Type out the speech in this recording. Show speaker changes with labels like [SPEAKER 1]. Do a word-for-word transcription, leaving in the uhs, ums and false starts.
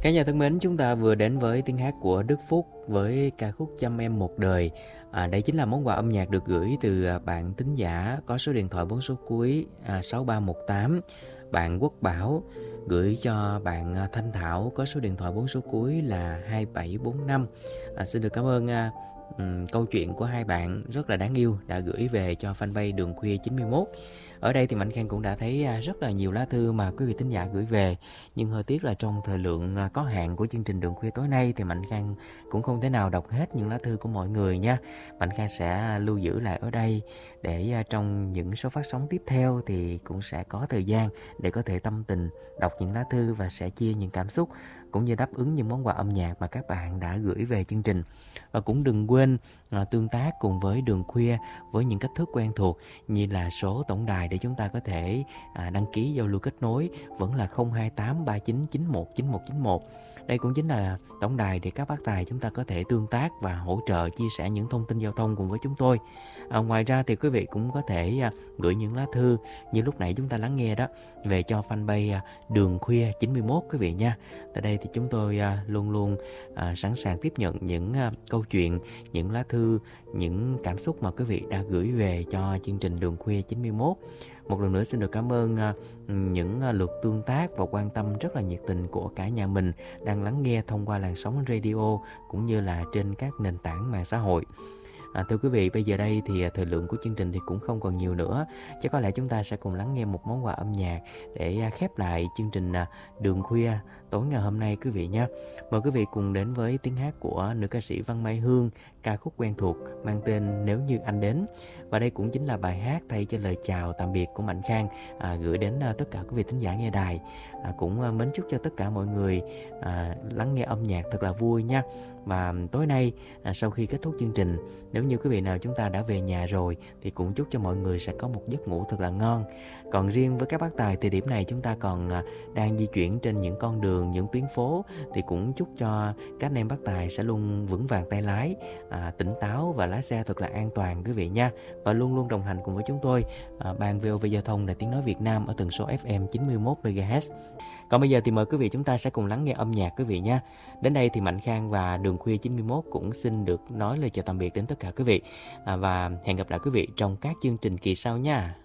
[SPEAKER 1] Cả nhà thân mến, chúng ta vừa đến với tiếng hát của Đức Phúc với ca khúc Chăm Em Một Đời. À, đây chính là món quà âm nhạc được gửi từ à, bạn thính giả có số điện thoại bốn số cuối à, sáu ba một tám. Bạn Quốc Bảo gửi cho bạn à, Thanh Thảo có số điện thoại bốn số cuối là hai bảy bốn năm. À, xin được cảm ơn à, um, câu chuyện của hai bạn rất là đáng yêu đã gửi về cho fanpage Đường Khuya chín mươi mốt. Ở đây thì Mạnh Khang cũng đã thấy rất là nhiều lá thư mà quý vị thính giả gửi về. Nhưng hơi tiếc là trong thời lượng có hạn của chương trình Đường Khuya tối nay thì Mạnh Khang cũng không thể nào đọc hết những lá thư của mọi người nha. Mạnh Khang sẽ lưu giữ lại ở đây để trong những số phát sóng tiếp theo thì cũng sẽ có thời gian để có thể tâm tình đọc những lá thư và sẽ chia những cảm xúc cũng như đáp ứng những món quà âm nhạc mà các bạn đã gửi về chương trình. Và cũng đừng quên à, tương tác cùng với Đường Khuya với những cách thức quen thuộc như là số tổng đài để chúng ta có thể à, đăng ký giao lưu kết nối vẫn là không hai tám ba chín chín một chín một chín một. Đây cũng chính là tổng đài để các bác tài chúng ta có thể tương tác và hỗ trợ chia sẻ những thông tin giao thông cùng với chúng tôi. À, ngoài ra thì quý vị cũng có thể à, gửi những lá thư như lúc nãy chúng ta lắng nghe đó về cho fanpage à, Đường Khuya chín mươi mốt quý vị nha. Tại đây thì chúng tôi à, luôn luôn à, sẵn sàng tiếp nhận những à, câu chuyện, những lá thư, những cảm xúc mà quý vị đã gửi về cho chương trình Đường Khuya chín mươi mốt. Một lần nữa xin được cảm ơn à, những à, lượt tương tác và quan tâm rất là nhiệt tình của cả nhà mình đang lắng nghe thông qua làn sóng radio cũng như là trên các nền tảng mạng xã hội. À, thưa quý vị, bây giờ đây thì thời lượng của chương trình thì cũng không còn nhiều nữa. Chắc có lẽ chúng ta sẽ cùng lắng nghe một món quà âm nhạc để khép lại chương trình Đường Khuya tối ngày hôm nay quý vị nhé. Mời quý vị cùng đến với tiếng hát của nữ ca sĩ Văn Mai Hương, ca khúc quen thuộc mang tên Nếu Như Anh Đến. Và đây cũng chính là bài hát thay cho lời chào tạm biệt của Mạnh Khang à, gửi đến à, tất cả quý vị thính giả nghe đài. À, cũng à, mến chúc cho tất cả mọi người à, lắng nghe âm nhạc thật là vui nha. Và tối nay à, sau khi kết thúc chương trình, nếu như quý vị nào chúng ta đã về nhà rồi thì cũng chúc cho mọi người sẽ có một giấc ngủ thật là ngon. Còn riêng với các bác tài thì điểm này chúng ta còn à, đang di chuyển trên những con đường, những tuyến phố thì cũng chúc cho các anh em bác tài sẽ luôn vững vàng tay lái, à, tỉnh táo và lái xe thật là an toàn quý vị nha. Và luôn luôn đồng hành cùng với chúng tôi, à, ban vê o vê Giao thông là tiếng nói Việt Nam ở tần số ép em chín mươi mốt mê ga héc. Còn bây giờ thì mời quý vị chúng ta sẽ cùng lắng nghe âm nhạc quý vị nha. Đến đây thì Mạnh Khang và Đường Khuya chín mươi mốt cũng xin được nói lời chào tạm biệt đến tất cả quý vị, à, và hẹn gặp lại quý vị trong các chương trình kỳ sau nha.